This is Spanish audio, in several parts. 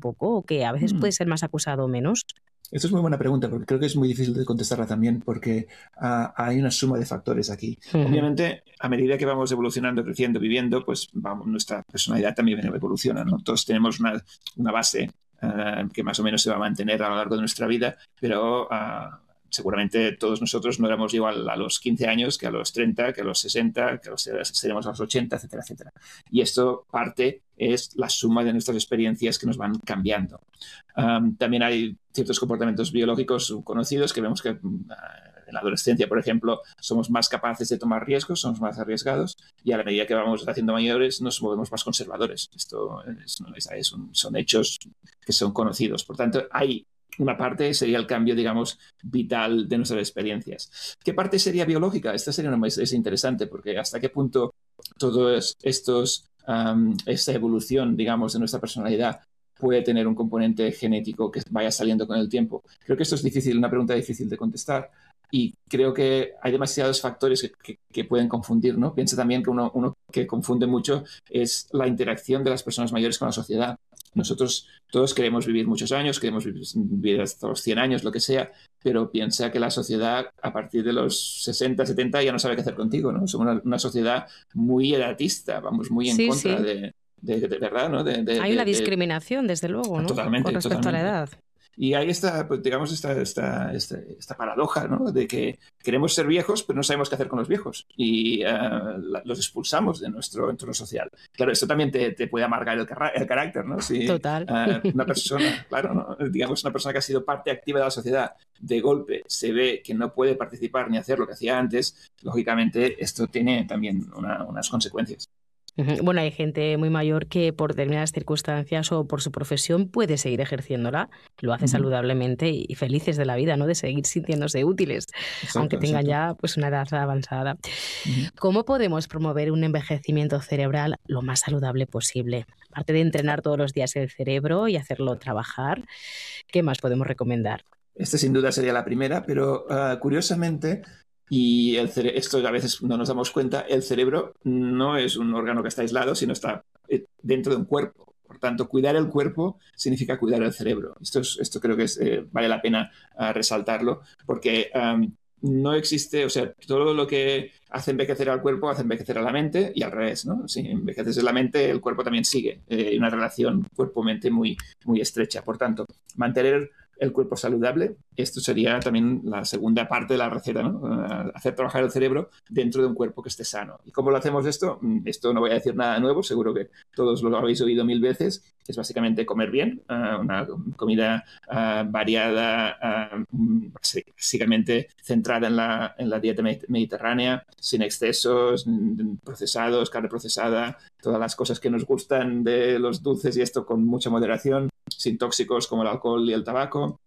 poco o que a veces puede ser más acusado o menos? Esto es muy buena pregunta porque creo que es muy difícil de contestarla también porque hay una suma de factores aquí. Obviamente, a medida que vamos evolucionando, creciendo, viviendo, pues nuestra personalidad también evoluciona, ¿no? Todos tenemos una base que más o menos se va a mantener a lo largo de nuestra vida, pero seguramente todos nosotros no éramos igual a los 15 años que a los 30, que a los 60, que seremos a los 80, etcétera, etcétera. Y esto es la suma de nuestras experiencias que nos van cambiando. También hay ciertos comportamientos biológicos conocidos que vemos que en la adolescencia, por ejemplo, somos más capaces de tomar riesgos, somos más arriesgados y a la medida que vamos haciendo mayores nos movemos más conservadores. Esto son hechos que son conocidos. Por tanto, hay una parte sería el cambio, digamos, vital de nuestras experiencias. ¿Qué parte sería biológica? Esta es interesante porque hasta qué punto esta evolución, digamos, de nuestra personalidad puede tener un componente genético que vaya saliendo con el tiempo. Creo que esto es difícil, una pregunta difícil de contestar y creo que hay demasiados factores que pueden confundir, ¿no? Piensa también que uno que confunde mucho es la interacción de las personas mayores con la sociedad. Nosotros todos queremos vivir muchos años, queremos vivir hasta los 100 años, lo que sea, pero piensa que la sociedad a partir de los 60, 70 ya no sabe qué hacer contigo, ¿no? Somos una sociedad muy edatista, vamos muy en contra de verdad, ¿no? Hay una discriminación, desde luego, ¿no? Totalmente, con respecto a la edad. Y hay esta paradoja, ¿no? De que queremos ser viejos, pero no sabemos qué hacer con los viejos. Y los expulsamos de nuestro entorno social. Claro, esto también te puede amargar el carácter, ¿no? Si Total. Una persona, claro, ¿no? Digamos, una persona que ha sido parte activa de la sociedad, de golpe se ve que no puede participar ni hacer lo que hacía antes, lógicamente esto tiene también unas consecuencias. Bueno, hay gente muy mayor que por determinadas circunstancias o por su profesión puede seguir ejerciéndola, lo hace saludablemente y felices de la vida, ¿no? De seguir sintiéndose útiles, aunque tengan ya pues una edad avanzada. ¿Cómo podemos promover un envejecimiento cerebral lo más saludable posible? Aparte de entrenar todos los días el cerebro y hacerlo trabajar, ¿qué más podemos recomendar? Esta sin duda sería la primera, pero curiosamente, y esto a veces no nos damos cuenta, el cerebro no es un órgano que está aislado, sino está dentro de un cuerpo. Por tanto, cuidar el cuerpo significa cuidar el cerebro. Esto creo que vale la pena resaltarlo, porque no existe, o sea, todo lo que hace envejecer al cuerpo hace envejecer a la mente y al revés, ¿no? Si envejeces la mente, el cuerpo también sigue. Hay una relación cuerpo-mente muy, muy estrecha. Por tanto, mantener el cuerpo saludable, esto sería también la segunda parte de la receta, ¿no? Hacer trabajar el cerebro dentro de un cuerpo que esté sano. ¿Y cómo lo hacemos esto? Esto no voy a decir nada nuevo, seguro que todos lo habéis oído 1000 veces. Es básicamente comer bien, una comida variada, básicamente centrada en la dieta mediterránea, sin excesos, procesados, carne procesada, todas las cosas que nos gustan de los dulces y esto con mucha moderación, sin tóxicos como el alcohol y el tabaco,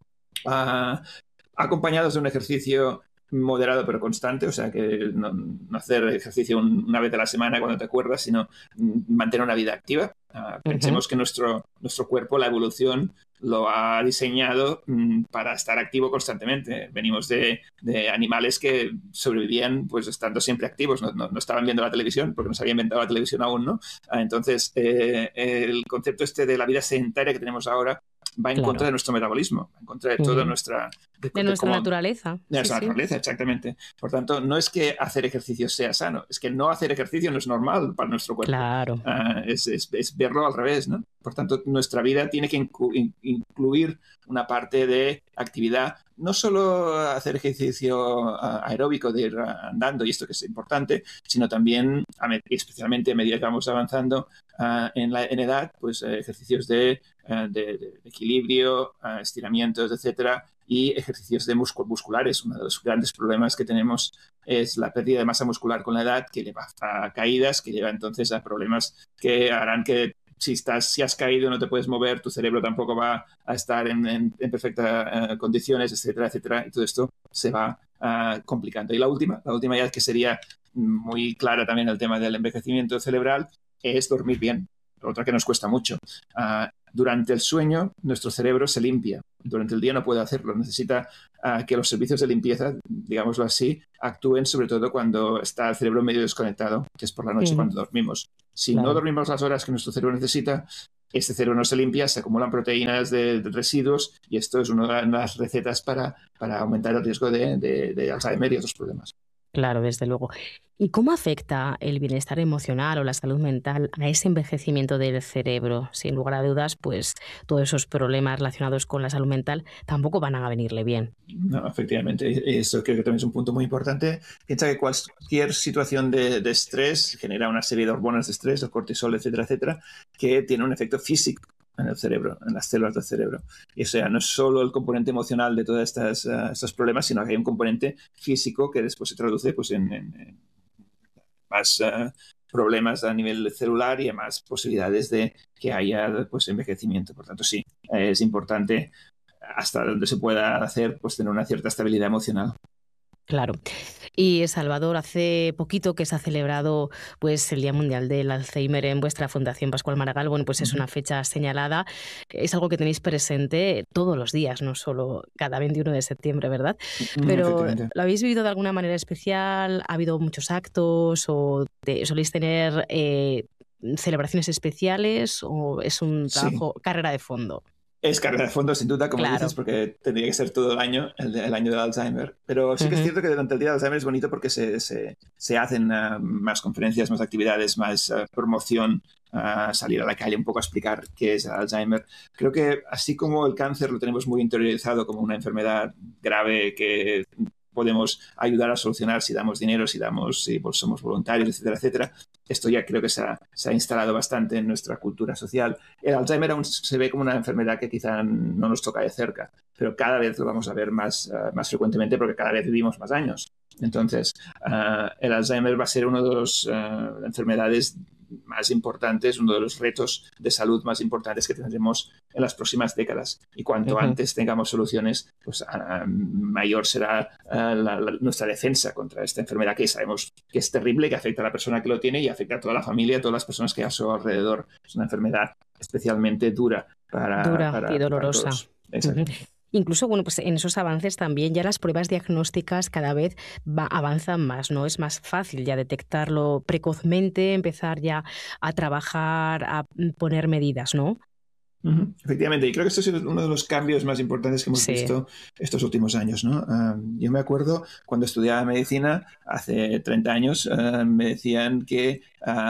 acompañados de un ejercicio moderado pero constante, o sea que no hacer ejercicio una vez a la semana cuando te acuerdas, sino mantener una vida activa. Pensemos que nuestro cuerpo, la evolución, lo ha diseñado para estar activo constantemente. Venimos de animales que sobrevivían pues estando siempre activos, no estaban viendo la televisión porque no se había inventado la televisión aún, ¿no? Entonces, el concepto de la vida sedentaria que tenemos ahora va en contra de nuestro metabolismo, en contra de toda nuestra... De nuestra naturaleza. De nuestra naturaleza, exactamente. Por tanto, no es que hacer ejercicio sea sano, es que no hacer ejercicio no es normal para nuestro cuerpo. Claro. Es verlo al revés, ¿no? Por tanto, nuestra vida tiene que incluir una parte de actividad, no solo hacer ejercicio aeróbico de ir andando, y esto que es importante, sino también, especialmente a medida que vamos avanzando en edad, pues ejercicios de equilibrio, estiramientos, etcétera, y ejercicios musculares. Uno de los grandes problemas que tenemos es la pérdida de masa muscular con la edad, que lleva a caídas, que lleva entonces a problemas que harán que si has caído, no te puedes mover, tu cerebro tampoco va a estar en perfectas condiciones, etcétera, etcétera, y todo esto se va complicando. Y la última ya que sería muy clara también el tema del envejecimiento cerebral, es dormir bien, otra que nos cuesta mucho. Durante el sueño, nuestro cerebro se limpia. Durante el día no puede hacerlo. Necesita que los servicios de limpieza, digámoslo así, actúen sobre todo cuando está el cerebro medio desconectado, que es por la noche cuando dormimos. Si no dormimos las horas que nuestro cerebro necesita, este cerebro no se limpia, se acumulan proteínas de residuos y esto es una de las recetas para aumentar el riesgo de Alzheimer y otros problemas. Claro, desde luego. ¿Y cómo afecta el bienestar emocional o la salud mental a ese envejecimiento del cerebro? Sin lugar a dudas, pues todos esos problemas relacionados con la salud mental tampoco van a venirle bien. No, efectivamente, eso creo que también es un punto muy importante. Piensa que cualquier situación de estrés genera una serie de hormonas de estrés, el cortisol, etcétera, etcétera, que tiene un efecto físico en el cerebro, en las células del cerebro. Y o sea, no es solo el componente emocional de todos estos problemas, sino que hay un componente físico que después se traduce pues, en más problemas a nivel celular y a más posibilidades de que haya pues, envejecimiento. Por tanto, sí, es importante hasta donde se pueda hacer, pues tener una cierta estabilidad emocional. Claro. Y Salvador, hace poquito que se ha celebrado pues el Día Mundial del Alzheimer en vuestra Fundación Pascual Maragall. Bueno, pues es una fecha señalada. Es algo que tenéis presente todos los días, no solo cada 21 de septiembre, ¿verdad? Pero Efectivamente. ¿lo habéis vivido de alguna manera especial? ¿Ha habido muchos actos o soléis tener celebraciones especiales o es un Sí. trabajo, carrera de fondo? Es carrera de fondo, sin duda, como dices, Claro. porque tendría que ser todo el año, el año del Alzheimer. Pero sí que es Ujú. cierto que durante el Día del Alzheimer es bonito porque se hacen más conferencias, más actividades, más promoción, salir a la calle un poco a explicar qué es el Alzheimer. Creo que así como el cáncer lo tenemos muy interiorizado como una enfermedad grave que podemos ayudar a solucionar si damos dinero, si pues, somos voluntarios, etcétera, etcétera. Esto ya creo que se ha instalado bastante en nuestra cultura social. El Alzheimer aún se ve como una enfermedad que quizá no nos toca de cerca, pero cada vez lo vamos a ver más frecuentemente porque cada vez vivimos más años. Entonces, el Alzheimer va a ser una de las enfermedades más importantes, uno de los retos de salud más importantes que tendremos en las próximas décadas. Y cuanto Ujú. antes tengamos soluciones, pues mayor será nuestra defensa contra esta enfermedad que sabemos que es terrible, que afecta a la persona que lo tiene y afecta a toda la familia, a todas las personas que hay a su alrededor. Es una enfermedad especialmente dura Dura y para dolorosa. todos. Ujú. Exactamente. Incluso, bueno, pues en esos avances también ya las pruebas diagnósticas cada vez avanzan más, ¿no? Es más fácil ya detectarlo precozmente, empezar ya a trabajar, a poner medidas, ¿no? Efectivamente, y creo que esto ha sido uno de los cambios más importantes que hemos Sí. visto estos últimos años, ¿no? Yo me acuerdo cuando estudiaba medicina, hace 30 años, me decían que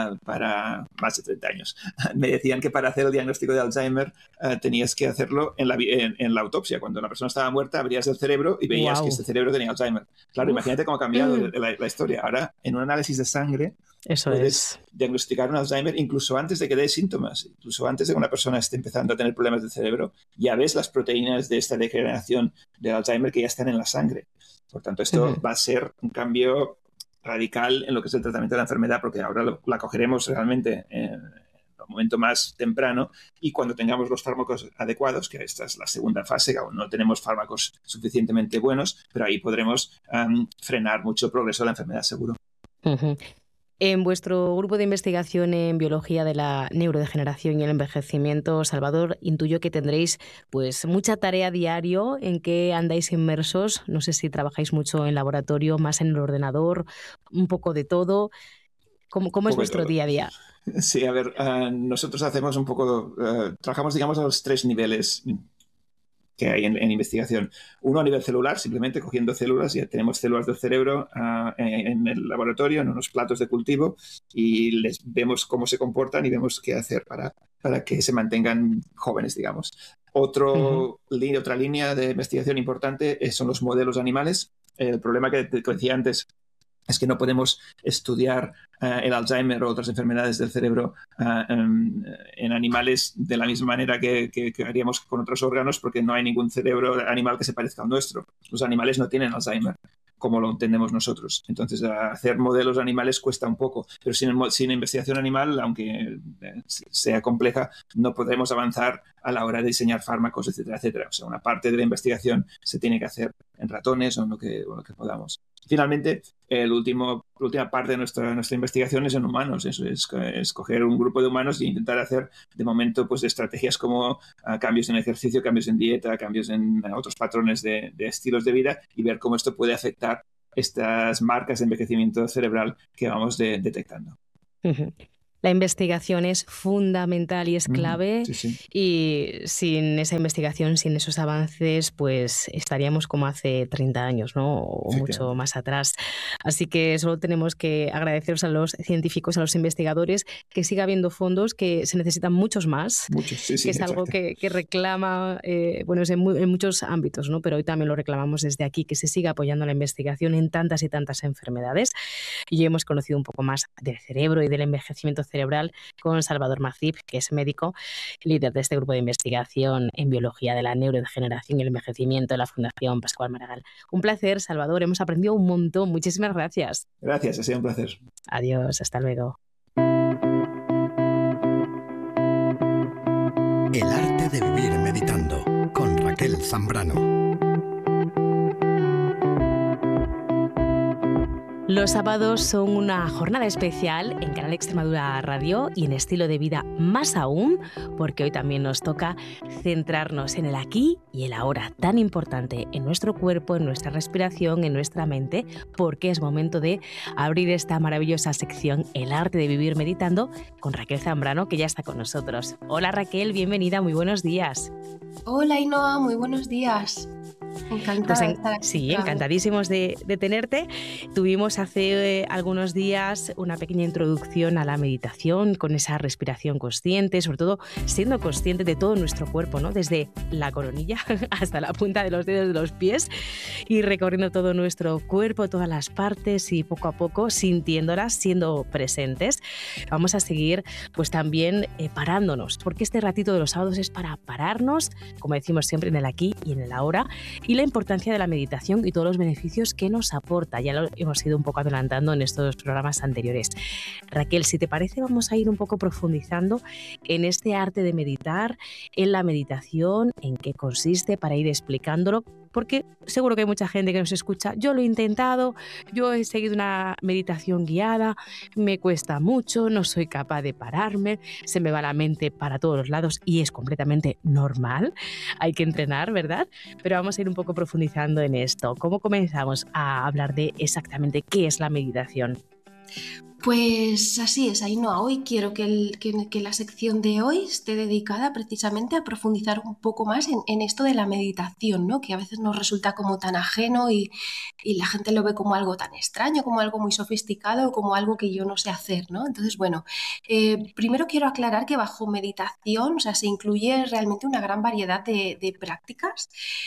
para más de 30 años, me decían que para hacer el diagnóstico de Alzheimer tenías que hacerlo en la autopsia. Cuando la persona estaba muerta, abrías el cerebro y veías que Wow. este cerebro tenía Alzheimer. Claro, Uf. imagínate cómo ha cambiado la historia. Ahora, en un análisis de sangre, Eso puedes es. diagnosticar un Alzheimer incluso antes de que dé síntomas, incluso antes de que una persona esté empezando a tener problemas del cerebro, ya ves las proteínas de esta degeneración del Alzheimer que ya están en la sangre. Por tanto, esto Ujú. va a ser un cambio radical en lo que es el tratamiento de la enfermedad, porque ahora la cogeremos realmente en el momento más temprano y cuando tengamos los fármacos adecuados, que esta es la segunda fase, que aún no tenemos fármacos suficientemente buenos, pero ahí podremos frenar mucho el progreso de la enfermedad, seguro. Ujú. En vuestro grupo de investigación en biología de la neurodegeneración y el envejecimiento, Salvador, intuyo que tendréis pues mucha tarea a diario en que andáis inmersos. No sé si trabajáis mucho en laboratorio, más en el ordenador, un poco de todo. ¿Cómo es Poco de vuestro todo. día a día? Sí, a ver, nosotros hacemos un poco, trabajamos, digamos, a los tres niveles que hay en investigación. Uno a nivel celular, simplemente cogiendo células, ya tenemos células del cerebro en el laboratorio, en unos platos de cultivo, y les vemos cómo se comportan y vemos qué hacer para que se mantengan jóvenes, digamos. Ujú. Otra línea de investigación importante son los modelos animales. El problema que decía antes es que no podemos estudiar el Alzheimer o otras enfermedades del cerebro en animales de la misma manera que haríamos con otros órganos porque no hay ningún cerebro animal que se parezca al nuestro. Los animales no tienen Alzheimer como lo entendemos nosotros. Entonces, hacer modelos animales cuesta un poco, pero sin investigación animal, aunque sea compleja, no podremos avanzar a la hora de diseñar fármacos, etcétera, etcétera. O sea, una parte de la investigación se tiene que hacer en ratones o en lo que podamos. Finalmente, la última parte de nuestra investigación es en humanos. Eso es escoger un grupo de humanos e intentar hacer, de momento, pues estrategias como cambios en ejercicio, cambios en dieta, cambios en otros patrones de estilos de vida y ver cómo esto puede afectar estas marcas de envejecimiento cerebral que vamos detectando. Ujú. La investigación es fundamental y es clave, Sí. y sin esa investigación, sin esos avances, pues estaríamos como hace 30 años, ¿no? O mucho Efectivamente. más atrás. Así que solo tenemos que agradeceros a los científicos, a los investigadores, que siga habiendo fondos, que se necesitan muchos más, Muchos, sí, que es algo exacto. que reclama, bueno, es en muchos ámbitos, ¿no? Pero hoy también lo reclamamos desde aquí, que se siga apoyando la investigación en tantas y tantas enfermedades. Y hemos conocido un poco más del cerebro y del envejecimiento cerebral con Salvador Macip, que es médico, líder de este grupo de investigación en biología de la neurodegeneración y el envejecimiento de la Fundación Pascual Maragall. Un placer, Salvador, hemos aprendido un montón. Muchísimas gracias. Gracias, ha sido un placer. Adiós, hasta luego. El arte de vivir meditando, con Raquel Zambrano. Los sábados son una jornada especial en Canal Extremadura Radio y en Estilo de Vida más aún, porque hoy también nos toca centrarnos en el aquí y el ahora, tan importante en nuestro cuerpo, en nuestra respiración, en nuestra mente, porque es momento de abrir esta maravillosa sección El arte de vivir meditando con Raquel Zambrano, que ya está con nosotros. Hola Raquel, bienvenida, muy buenos días. Hola Ainhoa, muy buenos días. Encantada de estar aquí. Sí, encantadísimos de tenerte. Tuvimos hace algunos días una pequeña introducción a la meditación con esa respiración consciente, sobre todo siendo consciente de todo nuestro cuerpo, ¿no? Desde la coronilla hasta la punta de los dedos de los pies y recorriendo todo nuestro cuerpo, todas las partes y poco a poco sintiéndolas, siendo presentes. Vamos a seguir pues también parándonos, porque este ratito de los sábados es para pararnos, como decimos siempre, en el aquí y en el ahora, y la importancia de la meditación y todos los beneficios que nos aporta. Ya lo hemos ido un poco adelantando en estos programas anteriores. Raquel, si te parece, vamos a ir un poco profundizando en este arte de meditar, en la meditación, en qué consiste, para ir explicándolo, porque seguro que hay mucha gente que nos escucha. Yo lo he intentado, yo he seguido una meditación guiada, me cuesta mucho, no soy capaz de pararme, se me va la mente para todos los lados y es completamente normal. Hay que entrenar, ¿verdad? Pero vamos a ir un poco profundizando en esto. ¿Cómo comenzamos a hablar de exactamente qué es la meditación? Pues así es, Ainhoa. Hoy quiero que la sección de hoy esté dedicada precisamente a profundizar un poco más en esto de la meditación, ¿no? Que a veces nos resulta como tan ajeno y la gente lo ve como algo tan extraño, como algo muy sofisticado, como algo que yo no sé hacer, ¿no? Entonces, bueno, primero quiero aclarar que bajo meditación, o sea, se incluye realmente una gran variedad de prácticas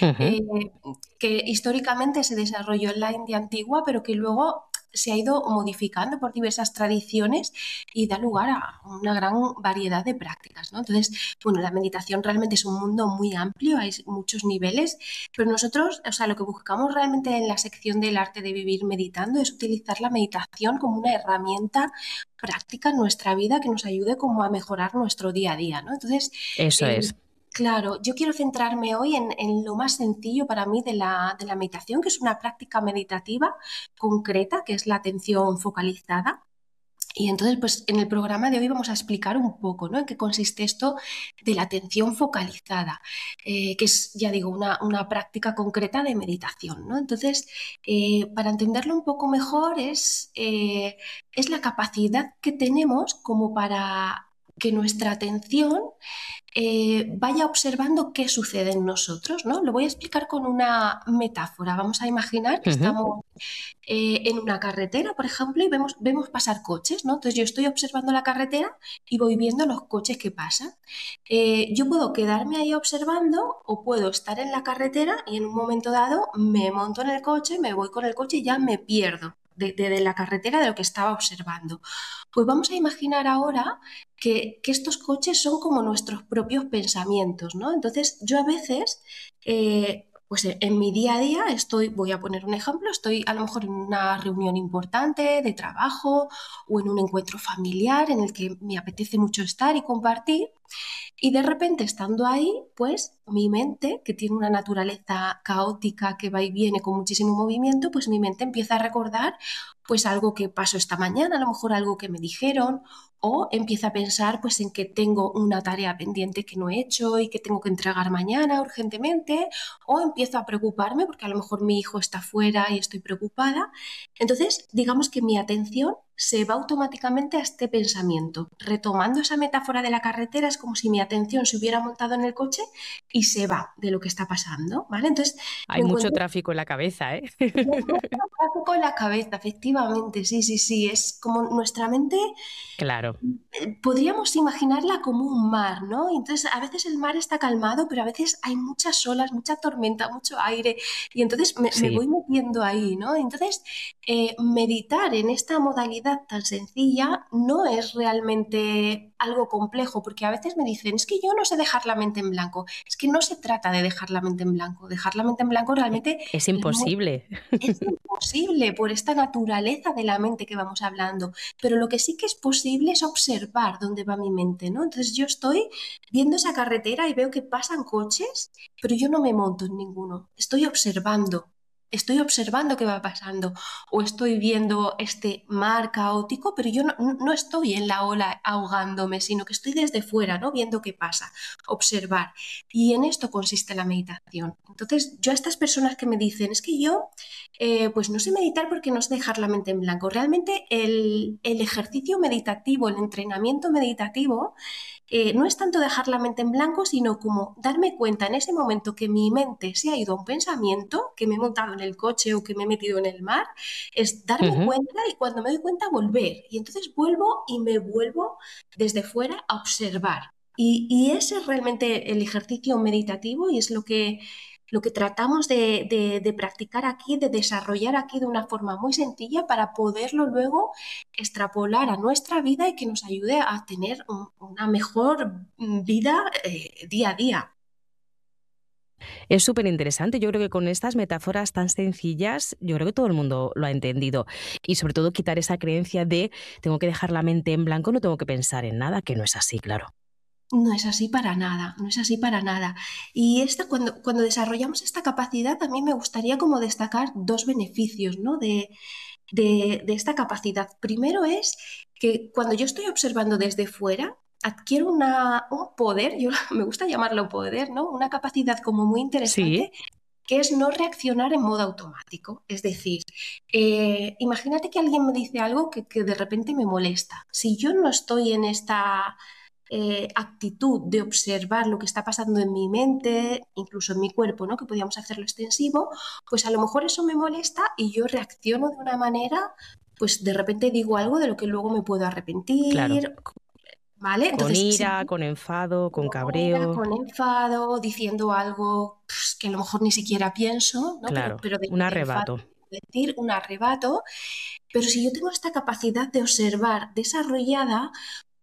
que históricamente se desarrolló en la India antigua, pero que luego se ha ido modificando por diversas tradiciones y da lugar a una gran variedad de prácticas, ¿no? Entonces, bueno, la meditación realmente es un mundo muy amplio, hay muchos niveles, pero nosotros, o sea, lo que buscamos realmente en la sección del arte de vivir meditando es utilizar la meditación como una herramienta práctica en nuestra vida que nos ayude como a mejorar nuestro día a día, ¿no? Entonces, Eso es. claro, yo quiero centrarme hoy en lo más sencillo para mí de la meditación, que es una práctica meditativa concreta, que es la atención focalizada. Y entonces, pues en el programa de hoy vamos a explicar un poco, ¿no? En qué consiste esto de la atención focalizada, que es, ya digo, una práctica concreta de meditación, ¿no? Entonces, para entenderlo un poco mejor, es la capacidad que tenemos como para que nuestra atención vaya observando qué sucede en nosotros, ¿no? Lo voy a explicar con una metáfora. Vamos a imaginar que estamos en una carretera, por ejemplo, y vemos pasar coches, ¿no? Entonces yo estoy observando la carretera y voy viendo los coches que pasan. Yo puedo quedarme ahí observando o puedo estar en la carretera y en un momento dado me monto en el coche, me voy con el coche y ya me pierdo de la carretera de lo que estaba observando. Pues vamos a imaginar ahora que estos coches son como nuestros propios pensamientos, ¿no? Entonces yo a veces... pues en mi día a día voy a poner un ejemplo, estoy a lo mejor en una reunión importante de trabajo o en un encuentro familiar en el que me apetece mucho estar y compartir. Y de repente, estando ahí, pues mi mente, que tiene una naturaleza caótica que va y viene con muchísimo movimiento, pues mi mente empieza a recordar pues algo que pasó esta mañana, a lo mejor algo que me dijeron, o empieza a pensar pues en que tengo una tarea pendiente que no he hecho y que tengo que entregar mañana urgentemente, o empiezo a preocuparme porque a lo mejor mi hijo está fuera y estoy preocupada. Entonces, digamos que mi atención se va automáticamente a este pensamiento. Retomando esa metáfora de la carretera, es como si mi atención se hubiera montado en el coche y se va de lo que está pasando, ¿vale? Entonces Hay me mucho encuentro tráfico en la cabeza, ¿eh? con la cabeza, efectivamente, sí, es como nuestra mente. Claro, Podríamos imaginarla como un mar, ¿no? Entonces, a veces el mar está calmado, pero a veces hay muchas olas, mucha tormenta, mucho aire, y entonces me sí. voy metiendo ahí, ¿no? Entonces, meditar en esta modalidad tan sencilla no es realmente algo complejo, porque a veces me dicen, es que yo no sé dejar la mente en blanco. Es que no se trata de dejar la mente en blanco. Dejar la mente en blanco realmente Es es muy... imposible. Es imposible por esta naturaleza de la mente que vamos hablando, pero lo que sí que es posible es observar dónde va mi mente, ¿no? Entonces yo estoy viendo esa carretera y veo que pasan coches, pero yo no me monto en ninguno, estoy observando qué va pasando, o estoy viendo este mar caótico, pero yo no estoy en la ola ahogándome, sino que estoy desde fuera, ¿no? Viendo qué pasa, observar. Y en esto consiste la meditación. Entonces, yo a estas personas que me dicen, es que yo pues no sé meditar porque no sé dejar la mente en blanco. Realmente el ejercicio meditativo, el entrenamiento meditativo, no es tanto dejar la mente en blanco, sino como darme cuenta en ese momento que mi mente se ha ido a un pensamiento, que me he montado en el coche o que me he metido en el mar, es darme Ujú. cuenta y cuando me doy cuenta volver. Y entonces vuelvo y me vuelvo desde fuera a observar. Y ese es realmente el ejercicio meditativo y es lo que tratamos de practicar aquí, de desarrollar aquí de una forma muy sencilla para poderlo luego extrapolar a nuestra vida y que nos ayude a tener una mejor vida día a día. Es súper interesante. Yo creo que con estas metáforas tan sencillas, yo creo que todo el mundo lo ha entendido. Y sobre todo quitar esa creencia de tengo que dejar la mente en blanco, no tengo que pensar en nada, que no es así, claro. No es así para nada, no es así para nada. Y cuando desarrollamos esta capacidad, también me gustaría como destacar dos beneficios, ¿no? de esta capacidad. Primero es que cuando yo estoy observando desde fuera, adquiero un poder, yo me gusta llamarlo poder, ¿no? Una capacidad como muy Sí, interesante que es no reaccionar en modo automático. Es decir, imagínate que alguien me dice algo que de repente me molesta. Si yo no estoy en esta actitud de observar lo que está pasando en mi mente, incluso en mi cuerpo, ¿no? Que podríamos hacerlo extensivo, pues a lo mejor eso me molesta y yo reacciono de una manera, pues de repente digo algo de lo que luego me puedo claro. arrepentir, ¿vale? Con Entonces, si ira, con enfado, con con ira, cabreo. con enfado, diciendo algo pues, que a lo mejor ni siquiera pienso, ¿no? Claro, Pero un de enfado, arrebato. decir un arrebato, pero si yo tengo esta capacidad de observar desarrollada,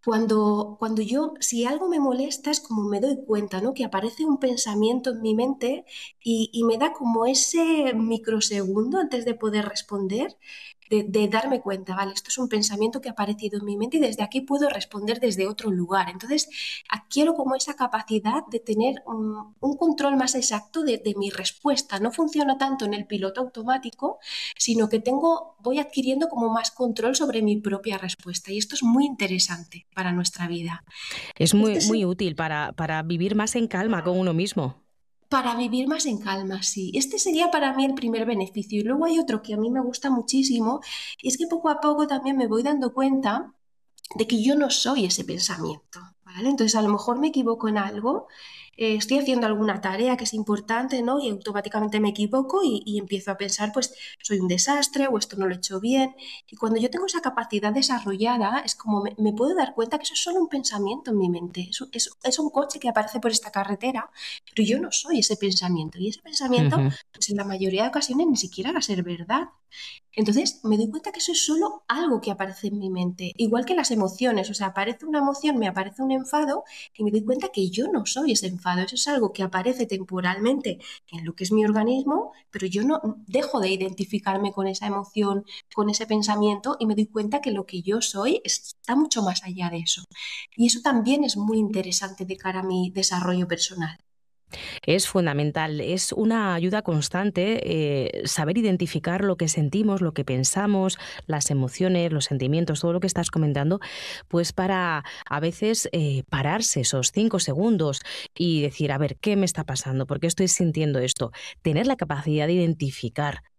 cuando yo, si algo me molesta, es como me doy cuenta, ¿no? Que aparece un pensamiento en mi mente y me da como ese microsegundo antes de poder responder, de darme cuenta, vale, esto es un pensamiento que ha aparecido en mi mente y desde aquí puedo responder desde otro lugar. Entonces, adquiero como esa capacidad de tener un control más exacto de mi respuesta. No funciona tanto en el piloto automático, sino que voy adquiriendo como más control sobre mi propia respuesta. Y esto es muy interesante para nuestra vida. Es Este muy, es muy útil para vivir más en calma con uno mismo. para vivir más en calma, sí. Este sería para mí el primer beneficio. Y luego hay otro que a mí me gusta muchísimo, y es que poco a poco también me voy dando cuenta de que yo no soy ese pensamiento, ¿vale? Entonces a lo mejor me equivoco en algo, estoy haciendo alguna tarea que es importante, ¿no? Y automáticamente me equivoco y empiezo a pensar, pues soy un desastre o esto no lo he hecho bien. Y cuando yo tengo esa capacidad desarrollada, es como me puedo dar cuenta que eso es solo un pensamiento en mi mente, es un coche que aparece por esta carretera, pero yo no soy ese pensamiento. Y ese pensamiento, Ujú. pues en la mayoría de ocasiones ni siquiera va a ser verdad. Entonces me doy cuenta que eso es solo algo que aparece en mi mente, igual que las emociones, o sea, aparece una emoción, me aparece un enfado y me doy cuenta que yo no soy ese enfado, eso es algo que aparece temporalmente en lo que es mi organismo, pero yo no dejo de identificarme con esa emoción, con ese pensamiento y me doy cuenta que lo que yo soy está mucho más allá de eso. Y eso también es muy interesante de cara a mi desarrollo personal. Es fundamental, es una ayuda constante saber identificar lo que sentimos, lo que pensamos, las emociones, los sentimientos, todo lo que estás comentando, pues para a veces pararse esos 5 segundos y decir, a ver, ¿qué me está pasando? ¿Por qué estoy sintiendo esto? Tener la capacidad de identificar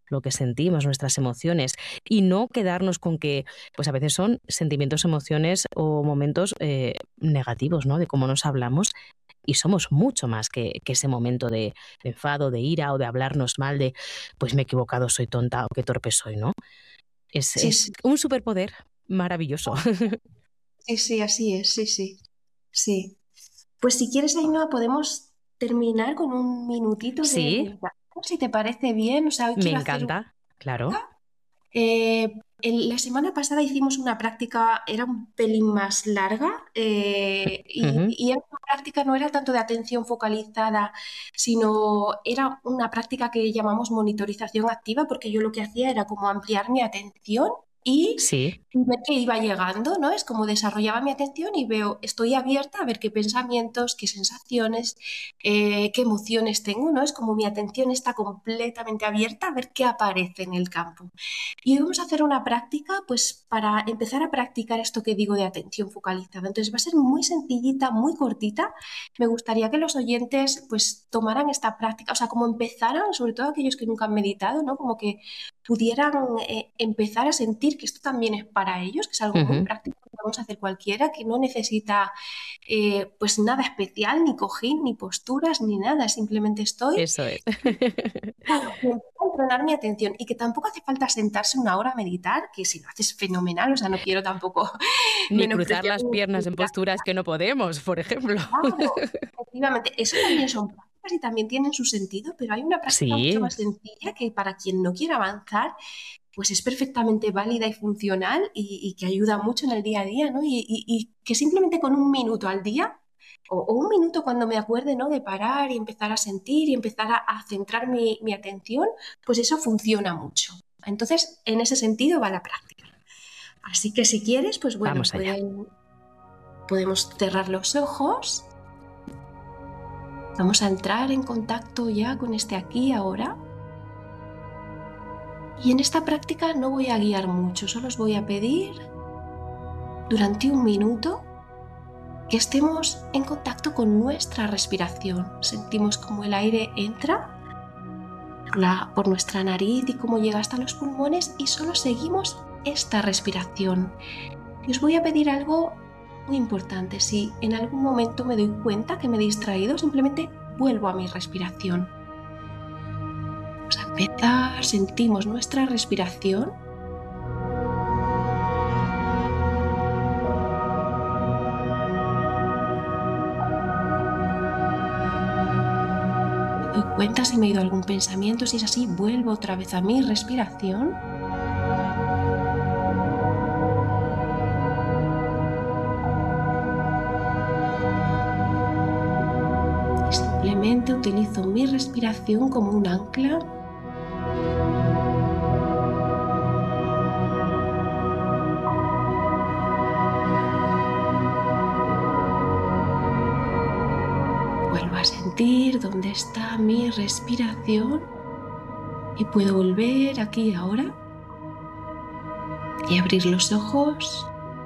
lo que sentimos, nuestras emociones, y no quedarnos con que pues a veces son sentimientos, emociones o momentos negativos, ¿no? De cómo nos hablamos. Y somos mucho más que ese momento de enfado, de ira o de hablarnos mal, de pues me he equivocado, soy tonta o qué torpe soy, ¿no? Sí, Es sí, un superpoder maravilloso. sí, sí, así es, sí, sí, sí. Pues si quieres, Ainhoa, podemos terminar con un minutito de Sí, meditación, si te parece bien. O sea, hoy me quiero hacer una encanta, claro. práctica. La semana pasada hicimos una práctica, era un pelín más larga, Ujú. y era una práctica, no era tanto de atención focalizada, sino era una práctica que llamamos monitorización activa, porque yo lo que hacía era como ampliar mi atención y Sí, ver qué iba llegando, ¿no? Es como desarrollaba mi atención y veo, estoy abierta a ver qué pensamientos, qué sensaciones, qué emociones tengo, ¿no? Es como mi atención está completamente abierta a ver qué aparece en el campo. Y hoy vamos a hacer una práctica, pues para empezar a practicar esto que digo de atención focalizada. Entonces va a ser muy sencillita, muy cortita. Me gustaría que los oyentes pues tomaran esta práctica, o sea, como empezaran, sobre todo aquellos que nunca han meditado, ¿no? Como que pudieran empezar a sentir que esto también es para ellos, que es algo muy ujú, práctico que podemos hacer cualquiera, que no necesita pues nada especial, ni cojín, ni posturas, ni nada. Simplemente estoy eso es. a entrenar mi atención y que tampoco hace falta sentarse una hora a meditar, que si lo haces fenomenal, o sea, no quiero tampoco Ni cruzar menospreciar las mi piernas en meditación. posturas que no podemos, por ejemplo. Claro, efectivamente, eso también son prácticas y también tienen su sentido, pero hay una práctica mucho Sí, más sencilla que para quien no quiera avanzar, pues es perfectamente válida y funcional y que ayuda mucho en el día a día, ¿no? Y que simplemente con un minuto al día o un minuto cuando me acuerde, ¿no? De parar y empezar a sentir y empezar a centrar mi atención, pues eso funciona mucho. Entonces, en ese sentido va la práctica. Así que si quieres, pues bueno, vamos allá. podemos cerrar los ojos. Vamos a entrar en contacto ya con este aquí y ahora. Y en esta práctica no voy a guiar mucho, solo os voy a pedir durante un minuto que estemos en contacto con nuestra respiración. Sentimos cómo el aire entra por nuestra nariz y cómo llega hasta los pulmones y solo seguimos esta respiración. Y os voy a pedir algo muy importante. Si en algún momento me doy cuenta que me he distraído, simplemente vuelvo a mi respiración. Vamos a empezar, sentimos nuestra respiración. Me doy cuenta si me he ido algún pensamiento, si es así, vuelvo otra vez a mi respiración. Y simplemente utilizo mi respiración como un ancla. Vuelvo a sentir dónde está mi respiración y puedo volver aquí ahora y abrir los ojos.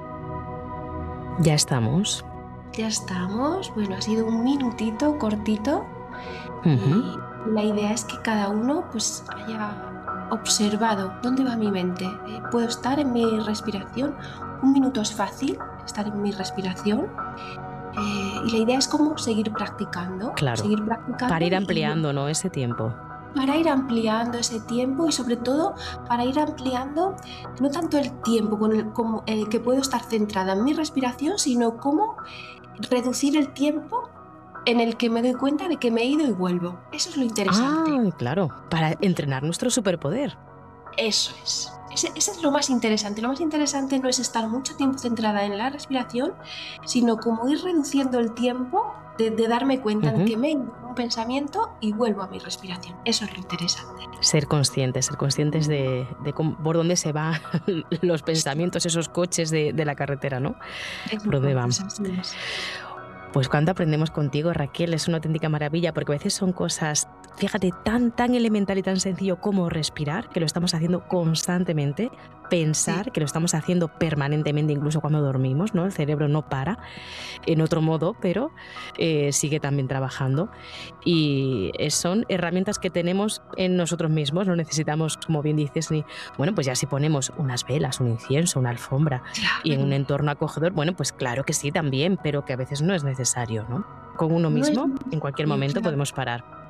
Ya estamos. Ya estamos. Bueno, ha sido un minutito cortito Ujú. y la idea es que cada uno pues haya observado dónde va mi mente. Puedo estar en mi respiración. Un minuto es fácil estar en mi respiración. Y la idea es como seguir practicando, Claro, para ir y ampliando, ¿no? Ese tiempo. para ir ampliando ese tiempo y sobre todo para ir ampliando no tanto el tiempo como el que puedo estar centrada en mi respiración, sino cómo reducir el tiempo en el que me doy cuenta de que me he ido y vuelvo. Eso es lo interesante. Ah, claro, para entrenar nuestro superpoder. Eso es. Ese es lo más interesante. Lo más interesante no es estar mucho tiempo centrada en la respiración, sino como ir reduciendo el tiempo de darme cuenta de Ujú. que me he ido en un pensamiento y vuelvo a mi respiración. Eso es lo interesante. Ser conscientes por dónde se van los pensamientos, esos coches de la carretera, ¿no? Esos ¿Por dónde van? coches, así es. Pues cuando aprendemos contigo, Raquel, es una auténtica maravilla, porque a veces son cosas fíjate, tan elemental y tan sencillo como respirar, que lo estamos haciendo constantemente, pensar, que lo estamos haciendo permanentemente, incluso cuando dormimos, ¿no? El cerebro no para, en otro modo, pero sigue también trabajando. Y son herramientas que tenemos en nosotros mismos, no necesitamos, como bien dices, bueno, pues ya si ponemos unas velas, un incienso, una alfombra y en un entorno acogedor, bueno, pues claro que sí también, pero que a veces no es necesario, ¿no? Con uno mismo, en cualquier momento podemos parar.